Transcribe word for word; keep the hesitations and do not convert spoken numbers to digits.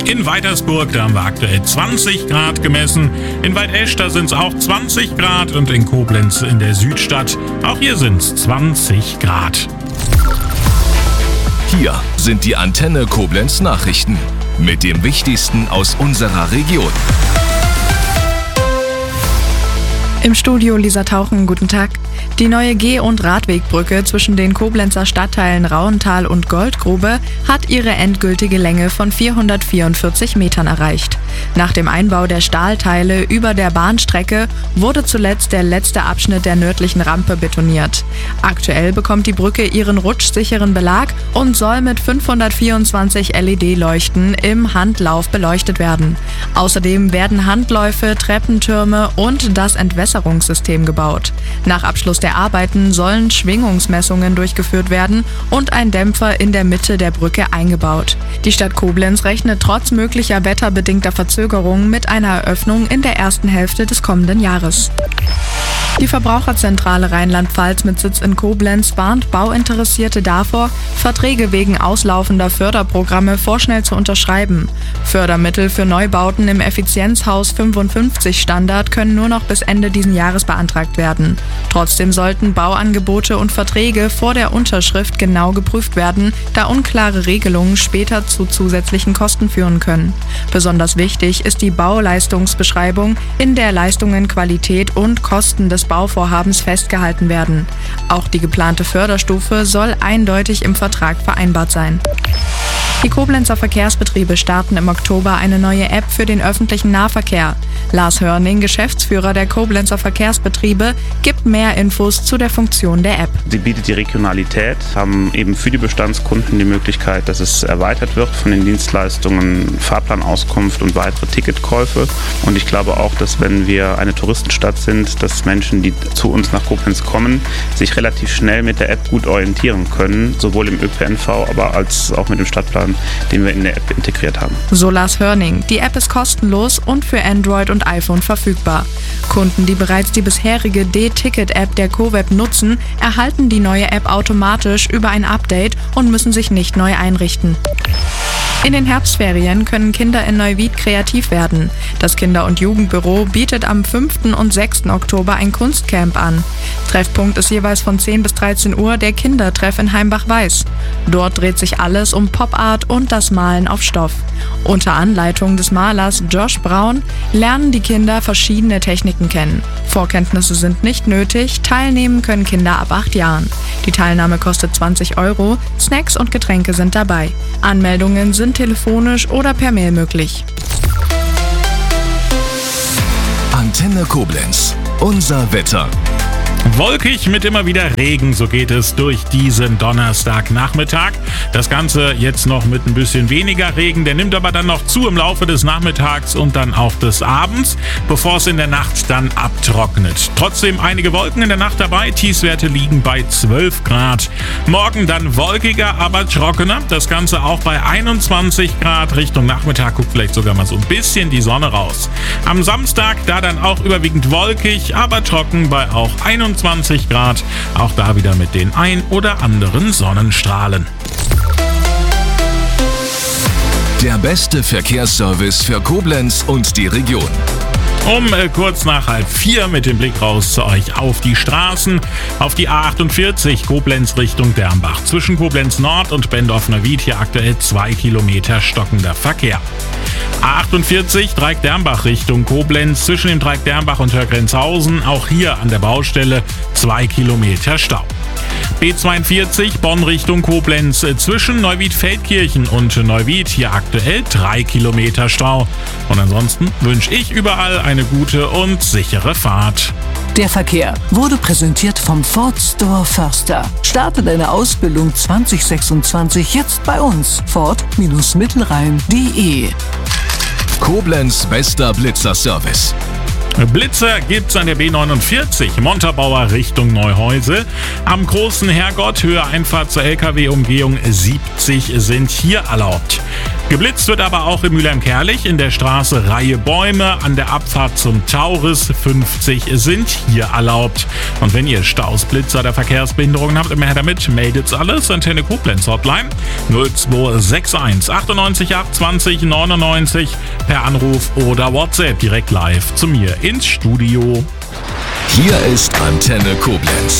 In Weitersburg, da haben wir aktuell zwanzig Grad gemessen. In Waldesch, da sind es auch zwanzig Grad. Und in Koblenz in der Südstadt, auch hier sind es zwanzig Grad. Hier sind die Antenne Koblenz Nachrichten mit dem Wichtigsten aus unserer Region. Im Studio Lisa Tauchen, guten Tag. Die neue Geh- und Radwegbrücke zwischen den Koblenzer Stadtteilen Rauental und Goldgrube hat ihre endgültige Länge von vierhundertvierundvierzig Metern erreicht. Nach dem Einbau der Stahlteile über der Bahnstrecke wurde zuletzt der letzte Abschnitt der nördlichen Rampe betoniert. Aktuell bekommt die Brücke ihren rutschsicheren Belag und soll mit fünfhundertvierundzwanzig L E D-Leuchten im Handlauf beleuchtet werden. Außerdem werden Handläufe, Treppentürme und das Entwässerungssystem gebaut. Nach Abschluss der Arbeiten sollen Schwingungsmessungen durchgeführt werden und ein Dämpfer in der Mitte der Brücke eingebaut. Die Stadt Koblenz rechnet trotz möglicher wetterbedingter Verzögerungen mit einer Eröffnung in der ersten Hälfte des kommenden Jahres. Die Verbraucherzentrale Rheinland-Pfalz mit Sitz in Koblenz warnt Bauinteressierte davor, Verträge wegen auslaufender Förderprogramme vorschnell zu unterschreiben. Fördermittel für Neubauten im Effizienzhaus fünfundfünfzig Standard können nur noch bis Ende diesen Jahres beantragt werden. Trotzdem sollten Bauangebote und Verträge vor der Unterschrift genau geprüft werden, da unklare Regelungen später zu zusätzlichen Kosten führen können. Besonders wichtig ist die Bauleistungsbeschreibung, in der Leistungen, Qualität und Kosten des Bauvorhabens festgehalten werden. Auch die geplante Förderstufe soll eindeutig im Vertrag vereinbart sein. Die Koblenzer Verkehrsbetriebe starten im Oktober eine neue App für den öffentlichen Nahverkehr. Lars Hörning, Geschäftsführer der Koblenzer Verkehrsbetriebe, gibt mehr Infos zu der Funktion der App. Sie bietet die Regionalität, haben eben für die Bestandskunden die Möglichkeit, dass es erweitert wird von den Dienstleistungen, Fahrplanauskunft und weitere Ticketkäufe. Und ich glaube auch, dass wenn wir eine Touristenstadt sind, dass Menschen, die zu uns nach Koblenz kommen, sich relativ schnell mit der App gut orientieren können, sowohl im Ö P N V, aber als auch mit dem Stadtplan, den wir in der App integriert haben. So Lars Hörning. Die App ist kostenlos und für Android und iPhone verfügbar. Kunden, die bereits die bisherige D-Ticket-App der CoWeb nutzen, erhalten die neue App automatisch über ein Update und müssen sich nicht neu einrichten. In den Herbstferien können Kinder in Neuwied kreativ werden. Das Kinder- und Jugendbüro bietet am fünften und sechsten Oktober ein Kunstcamp an. Treffpunkt ist jeweils von zehn bis dreizehn Uhr der Kindertreff in Heimbach-Weiß. Dort dreht sich alles um Pop-Art und das Malen auf Stoff. Unter Anleitung des Malers Josh Braun lernen die Kinder verschiedene Techniken kennen. Vorkenntnisse sind nicht nötig, teilnehmen können Kinder ab acht Jahren. Die Teilnahme kostet zwanzig Euro, Snacks und Getränke sind dabei. Anmeldungen sind telefonisch oder per Mail möglich. Antenne Koblenz, unser Wetter. Wolkig mit immer wieder Regen, so geht es durch diesen Donnerstagnachmittag. Das Ganze jetzt noch mit ein bisschen weniger Regen, der nimmt aber dann noch zu im Laufe des Nachmittags und dann auch des Abends, bevor es in der Nacht dann abtrocknet. Trotzdem einige Wolken in der Nacht dabei, Tiefstwerte liegen bei zwölf Grad. Morgen dann wolkiger, aber trockener, das Ganze auch bei einundzwanzig Grad. Richtung Nachmittag guckt vielleicht sogar mal so ein bisschen die Sonne raus. Am Samstag da dann auch überwiegend wolkig, aber trocken bei auch einundzwanzig Grad, auch da wieder mit den ein oder anderen Sonnenstrahlen. Der beste Verkehrsservice für Koblenz und die Region. Um äh, kurz nach halb vier mit dem Blick raus zu euch auf die Straßen, auf die A achtundvierzig Koblenz Richtung Dermbach. Zwischen Koblenz Nord und Bendorf-Neuwied hier aktuell zwei Kilometer stockender Verkehr. A achtundvierzig Dreieck-Dermbach Richtung Koblenz zwischen dem Dreieck Dermbach und Hörgrenzhausen, auch hier an der Baustelle zwei Kilometer Stau. B zweiundvierzig Bonn Richtung Koblenz zwischen Neuwied-Feldkirchen und Neuwied hier aktuell drei Kilometer Stau. Und ansonsten wünsche ich überall eine gute und sichere Fahrt. Der Verkehr wurde präsentiert vom Ford Store Förster. Starte deine Ausbildung zwanzig sechsundzwanzig jetzt bei uns. Ford Mittelrhein punkt de. Koblenz bester Blitzer-Service. Blitzer gibt's an der B neunundvierzig, Montabaur Richtung Neuhäusel. Am Großen Herrgott, Höhe Einfahrt zur L K W-Umgehung siebzig sind hier erlaubt. Geblitzt wird aber auch in Mülheim-Kerlich in der Straße Reihe Bäume an der Abfahrt zum Tauris. fünfzig sind hier erlaubt. Und wenn ihr Staus, Blitzer oder Verkehrsbehinderungen habt, immer her damit, meldet's alles. Antenne Koblenz Hotline null zwei sechs eins achtundneunzig acht zwanzig neunundneunzig per Anruf oder WhatsApp direkt live zu mir ins Studio. Hier ist Antenne Koblenz.